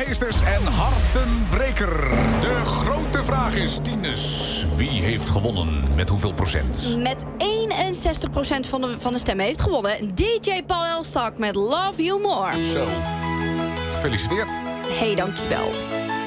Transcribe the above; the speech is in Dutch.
Heesters en Hartenbreker. De grote vraag is, Tinus, wie heeft gewonnen? Met hoeveel procent? Met 61% van de stemmen heeft gewonnen DJ Paul Elstak met Love You More. Zo. Gefeliciteerd. Hey, dankjewel.